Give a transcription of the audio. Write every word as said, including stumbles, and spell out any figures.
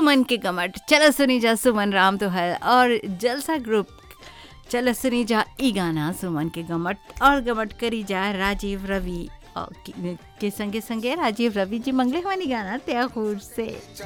सुमन के गमट। चलो सुनी जा सुमन राम तो है और जलसा ग्रुप। चलो सुनी जा ई गाना सुमन के गमट और गमट करी जा राजीव रवि और के संगे संगे राजीव रवि जी मंगले वाली गाना त्यागूर से।